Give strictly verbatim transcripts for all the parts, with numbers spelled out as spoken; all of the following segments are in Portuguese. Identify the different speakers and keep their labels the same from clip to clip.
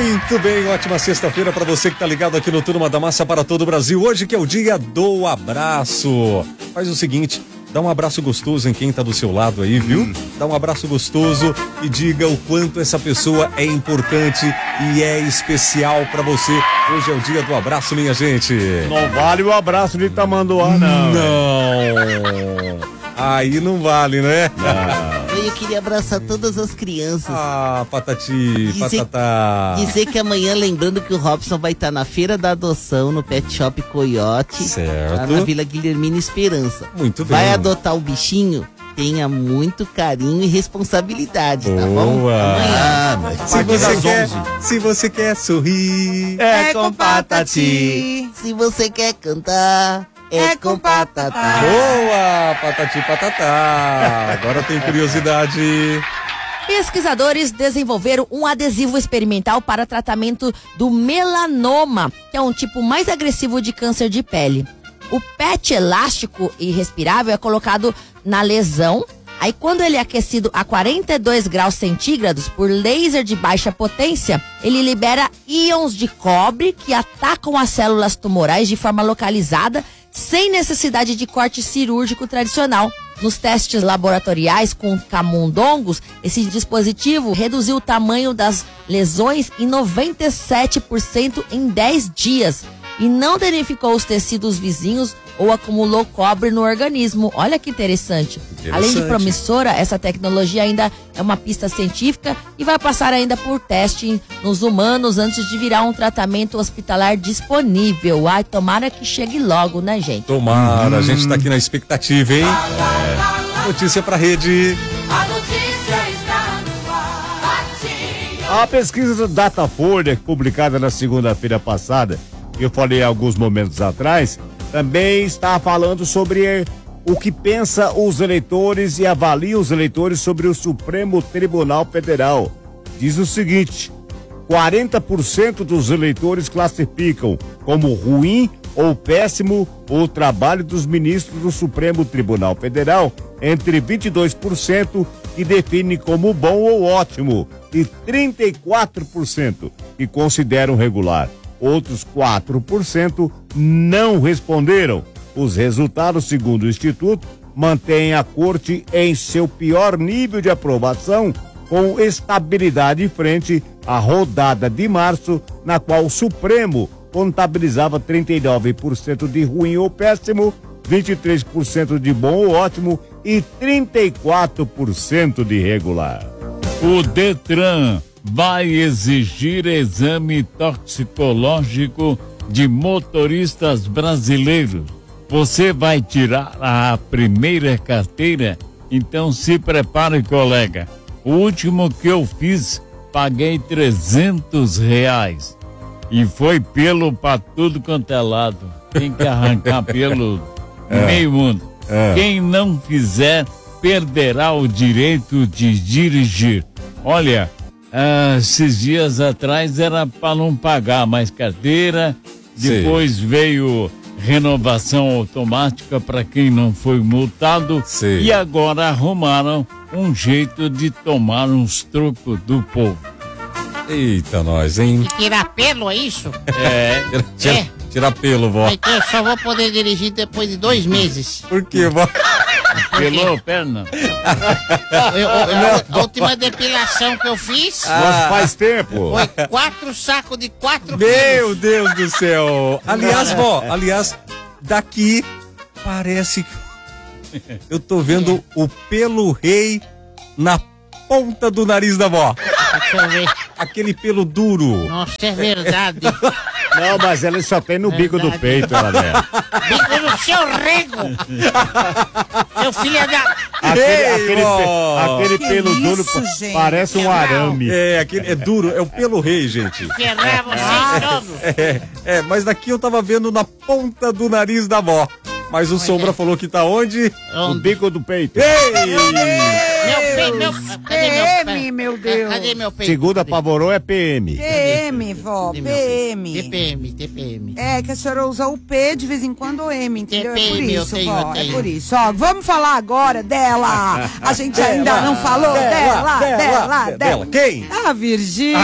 Speaker 1: Muito bem, ótima sexta-feira para você que tá ligado aqui no Turma da Massa para todo o Brasil. Hoje que é o dia do abraço. Faz o seguinte, dá um abraço gostoso em quem tá do seu lado aí, viu? Hum. Dá um abraço gostoso e diga o quanto essa pessoa é importante e é especial para você. Hoje é o dia do abraço, minha gente.
Speaker 2: Não vale o abraço de tamanduá, não.
Speaker 1: Não. Aí não vale, né?
Speaker 2: Não.
Speaker 3: Eu queria abraçar todas as crianças.
Speaker 1: Ah, patati,
Speaker 3: dizer,
Speaker 1: patatá.
Speaker 3: Dizer que amanhã, lembrando que o Robson vai estar na Feira da Adoção, no Pet Shop Coyote.
Speaker 1: Certo.
Speaker 3: Lá na Vila Guilhermina Esperança.
Speaker 1: Muito bem.
Speaker 3: Vai adotar o bichinho? Tenha muito carinho e responsabilidade,
Speaker 1: boa.
Speaker 3: Tá bom? Amanhã.
Speaker 1: Se você, quer, se você quer sorrir,
Speaker 3: é com Patati. Se você quer cantar, é com Patatá.
Speaker 1: Boa, Patati Patatá. Agora tem curiosidade.
Speaker 4: Pesquisadores desenvolveram um adesivo experimental para tratamento do melanoma, que é um tipo mais agressivo de câncer de pele. O patch elástico e respirável é colocado na lesão. Aí quando ele é aquecido a quarenta e dois graus centígrados por laser de baixa potência, ele libera íons de cobre que atacam as células tumorais de forma localizada, sem necessidade de corte cirúrgico tradicional. Nos testes laboratoriais com camundongos, esse dispositivo reduziu o tamanho das lesões em noventa e sete por cento em dez dias e não danificou os tecidos vizinhos ou acumulou cobre no organismo. Olha que interessante. interessante. Além de promissora, essa tecnologia ainda é uma pista científica e vai passar ainda por teste nos humanos antes de virar um tratamento hospitalar disponível. Ai, tomara que chegue logo, né, gente?
Speaker 1: Tomara,
Speaker 2: hum.
Speaker 1: a gente tá aqui na expectativa, hein? É. Notícia pra rede.
Speaker 5: A notícia está no ar.
Speaker 2: A pesquisa do Datafolha, publicada na segunda-feira passada, que eu falei alguns momentos atrás, também está falando sobre o que pensa os eleitores e avalia os eleitores sobre o Supremo Tribunal Federal. Diz o seguinte: quarenta por cento dos eleitores classificam como ruim ou péssimo o trabalho dos ministros do Supremo Tribunal Federal, entre vinte e dois por cento que define como bom ou ótimo e trinta e quatro por cento que consideram regular. Outros quatro por cento não responderam. Os resultados, segundo o Instituto, mantêm a corte em seu pior nível de aprovação, com estabilidade frente à rodada de março, na qual o Supremo contabilizava trinta e nove por cento de ruim ou péssimo, vinte e três por cento de bom ou ótimo e trinta e quatro por cento de regular.
Speaker 6: O Detran vai exigir exame toxicológico de motoristas brasileiros. Você vai tirar a primeira carteira? Então se prepare, colega. O último que eu fiz, paguei trezentos reais. E foi pelo pra tudo quanto é lado. Tem que arrancar pelo é. meio mundo. É. Quem não fizer, perderá o direito de dirigir. Olha, Ah, esses dias atrás era para não pagar mais carteira, depois Sim. veio renovação automática para quem não foi multado Sim. e agora arrumaram um jeito de tomar uns trocos do povo.
Speaker 1: Eita, nós, hein?
Speaker 5: E tirar pelo, é isso?
Speaker 6: É.
Speaker 1: Tira, é. Tira pelo, vó.
Speaker 5: Então eu só vou poder dirigir depois de dois meses.
Speaker 1: Por quê, vó?
Speaker 6: Pelou a perna?
Speaker 5: Eu, eu, eu, a última depilação que eu fiz...
Speaker 2: Ah, faz tempo.
Speaker 5: Foi quatro sacos de quatro
Speaker 1: Meu
Speaker 5: quilos.
Speaker 1: Deus do céu. Aliás, vó, aliás, daqui parece que eu tô vendo o pelo rei na ponta do nariz da vó.
Speaker 5: Deixa eu ver.
Speaker 1: Aquele pelo duro.
Speaker 5: Nossa, é verdade.
Speaker 2: Não, mas ela só tem no bico do peito, ela né?
Speaker 5: Bico no seu rego. Seu filho da...
Speaker 2: Aquele,
Speaker 1: Ei,
Speaker 2: aquele, pe, aquele pelo
Speaker 7: isso,
Speaker 2: duro
Speaker 7: gente?
Speaker 2: parece um arame.
Speaker 1: É, aquele, é duro, é o pelo rei, gente.
Speaker 5: Ferrar vocês todos.
Speaker 1: É, é, mas daqui eu tava vendo na ponta do nariz da vó. Mas o Sombra falou que tá onde?
Speaker 2: No bico do peito.
Speaker 1: Ei!
Speaker 5: Meu, meu,
Speaker 3: P M, meu Deus.
Speaker 5: Cadê meu peito?
Speaker 2: Segunda apavorou é P M.
Speaker 3: P M, vó,
Speaker 5: Cadê
Speaker 3: P
Speaker 5: meu peito?
Speaker 3: M.
Speaker 5: T P M, T P M.
Speaker 3: É, que a senhora usa o P de vez em quando o M, entendeu? É por
Speaker 5: T P M, eu
Speaker 3: isso,
Speaker 5: tenho,
Speaker 3: vó,
Speaker 5: eu
Speaker 3: é
Speaker 5: tenho.
Speaker 3: por isso. Ó, vamos falar agora dela. A gente ainda não falou dela, dela, dela.
Speaker 1: Quem?
Speaker 3: A Virgínia.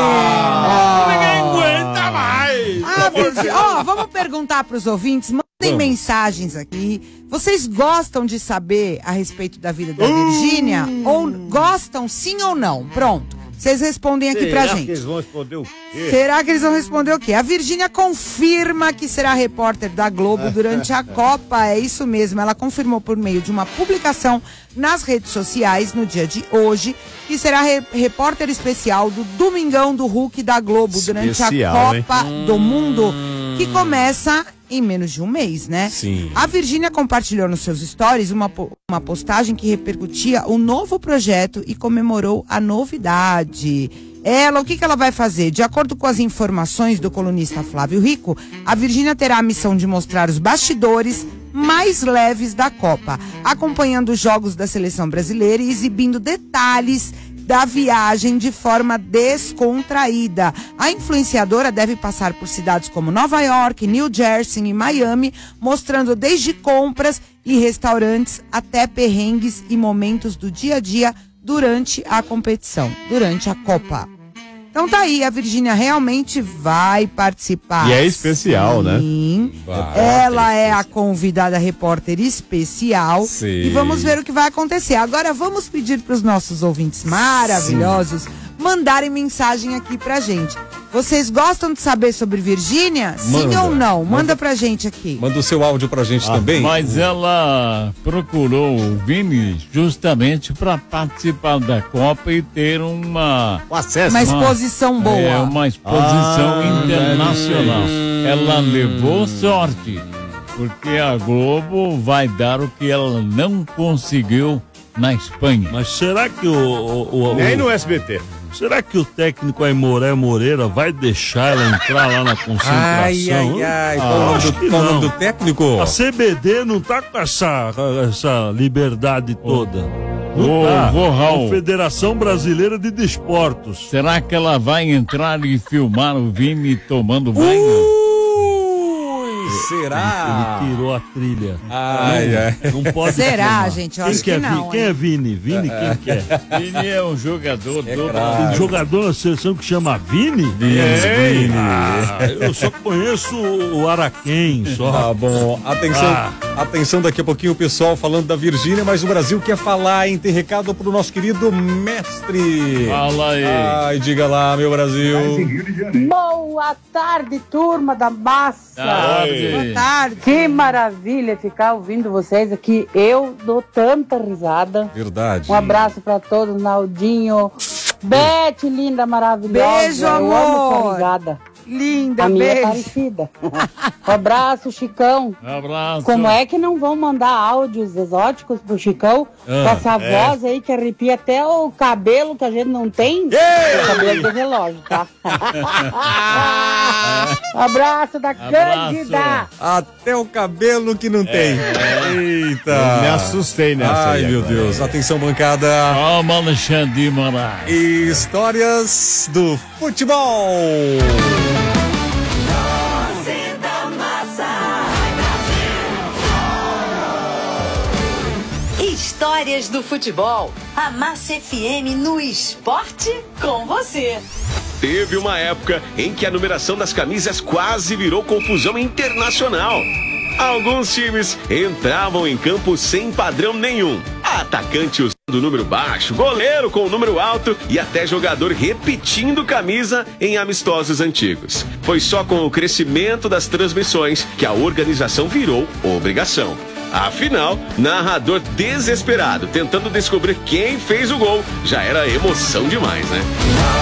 Speaker 7: Ninguém aguenta mais.
Speaker 3: Ah, Virgínia. Ó, vamos perguntar pros ouvintes, mandem
Speaker 1: Vamos.
Speaker 3: mensagens aqui. Vocês gostam de saber a respeito da vida da Virgínia? Ou gostam sim ou não? Pronto. Vocês respondem aqui pra
Speaker 2: Será
Speaker 3: gente.
Speaker 2: que eles vão responder o quê?
Speaker 3: Será que eles vão responder o quê? A Virgínia confirma que será repórter da Globo durante a Copa. É isso mesmo. Ela confirmou por meio de uma publicação nas redes sociais no dia de hoje que será re- repórter especial do Domingão do Hulk da Globo durante
Speaker 2: Especial,
Speaker 3: a Copa do Mundo, que começa em menos de um mês, né?
Speaker 1: Sim.
Speaker 3: A Virgínia compartilhou nos seus stories uma, po- uma postagem que repercutia o novo projeto e comemorou a novidade. Ela, o que, que ela vai fazer? De acordo com as informações do colunista Flávio Rico, a Virgínia terá a missão de mostrar os bastidores mais leves da Copa, acompanhando os jogos da seleção brasileira e exibindo detalhes da viagem de forma descontraída. A influenciadora deve passar por cidades como Nova York, New Jersey e Miami, mostrando desde compras e restaurantes até perrengues e momentos do dia a dia durante a competição, durante a Copa. Então tá aí, a Virgínia realmente vai participar.
Speaker 2: E é especial, né?
Speaker 3: Sim.
Speaker 1: Vai.
Speaker 3: Ela é a convidada repórter especial.
Speaker 1: Sim.
Speaker 3: E vamos ver o que vai acontecer. Agora vamos pedir para os nossos ouvintes maravilhosos mandarem mensagem aqui pra gente. Vocês gostam de saber sobre Virgínia? Sim
Speaker 1: Manda.
Speaker 3: ou não? Manda,
Speaker 1: Manda.
Speaker 3: pra gente aqui.
Speaker 1: Manda o seu áudio pra gente também.
Speaker 6: Mas ela procurou o Vini justamente para participar da Copa e ter uma,
Speaker 2: O acesso.
Speaker 3: Uma exposição boa.
Speaker 6: é, uma exposição
Speaker 2: Ah,
Speaker 6: internacional. Ela levou sorte, porque a Globo vai dar o que ela não conseguiu na Espanha.
Speaker 7: Mas será que o... o, o,
Speaker 2: Nem
Speaker 7: o
Speaker 2: no S B T.
Speaker 7: será que o técnico Aimoré Moreira vai deixar ela entrar lá na concentração?
Speaker 1: Ai, ai, ai. Qual o nome
Speaker 7: acho
Speaker 1: do-
Speaker 7: que
Speaker 1: qual o nome
Speaker 7: não.
Speaker 1: do técnico?
Speaker 7: A C B D não tá com essa, essa liberdade toda. Não
Speaker 6: Ô,
Speaker 7: tá.
Speaker 6: vô Raul.
Speaker 7: Confederação Brasileira de Desportos.
Speaker 6: Será que ela vai entrar e filmar o Vini tomando banho?
Speaker 1: Ui, será?
Speaker 7: Ele tirou a trilha.
Speaker 1: Ai,
Speaker 7: não,
Speaker 1: ai.
Speaker 7: não pode
Speaker 3: Será,
Speaker 7: filmar.
Speaker 3: gente? Eu
Speaker 7: Quem
Speaker 3: acho
Speaker 7: que é
Speaker 3: que não,
Speaker 7: Vini? Quem
Speaker 3: hein?
Speaker 7: é Vini? Vini, quem que é?
Speaker 6: Vini é um jogador do
Speaker 1: craque.
Speaker 7: Tem jogador na seleção que chama Vini?
Speaker 6: Vini.
Speaker 7: Ah, eu só conheço o Araquém, só.
Speaker 1: Tá bom, atenção,
Speaker 7: Ah.
Speaker 1: atenção daqui a pouquinho o pessoal falando da Virgínia, mas o Brasil quer falar, hein? Tem recado pro nosso querido mestre.
Speaker 6: Fala aí.
Speaker 1: Ai, diga lá, meu Brasil.
Speaker 8: Boa tarde, turma da massa.
Speaker 6: Tarde.
Speaker 3: Boa tarde.
Speaker 8: Que maravilha ficar ouvindo vocês aqui. Eu dou tanta risada.
Speaker 1: Verdade.
Speaker 8: Um abraço pra todos, Naldinho. Beth, linda, maravilhosa.
Speaker 3: Beijo,
Speaker 8: Eu amo
Speaker 3: amor.
Speaker 8: sua risada.
Speaker 3: Linda,
Speaker 8: A minha é
Speaker 3: beijo.
Speaker 8: parecida. Um abraço, Chicão.
Speaker 6: Abraço.
Speaker 8: Como é que não vão mandar áudios exóticos pro Chicão?
Speaker 1: Ah,
Speaker 8: com essa voz aí que arrepia até o cabelo que a gente não tem. O cabelo do relógio, tá? Abraço da
Speaker 6: Abraço.
Speaker 8: Cândida.
Speaker 1: Até o cabelo que não tem. Eita.
Speaker 2: Eu me assustei nessa
Speaker 1: Ai,
Speaker 2: aí
Speaker 1: meu
Speaker 2: agora.
Speaker 1: Deus. Atenção, bancada.
Speaker 6: Calma, Alexandre de Moraes.
Speaker 1: Histórias do futebol.
Speaker 9: Histórias do futebol. A Massa F M no esporte com você.
Speaker 10: Teve uma época em que a numeração das camisas quase virou confusão internacional. Alguns times entravam em campo sem padrão nenhum. Atacante usando o número baixo, goleiro com o número alto e até jogador repetindo camisa em amistosos antigos. Foi só com o crescimento das transmissões que a organização virou obrigação. Afinal, narrador desesperado tentando descobrir quem fez o gol já era emoção demais, né?